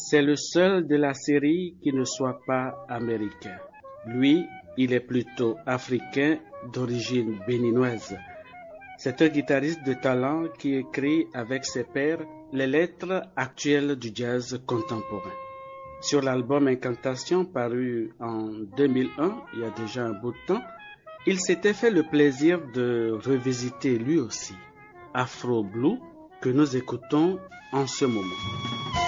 C'est le seul de la série qui ne soit pas américain. Lui, il est plutôt africain d'origine béninoise. C'est un guitariste de talent qui écrit avec ses pairs les lettres actuelles du jazz contemporain. Sur l'album Incantation paru en 2001, il y a déjà un bout de temps, il s'était fait le plaisir de revisiter lui aussi Afro Blue que nous écoutons en ce moment.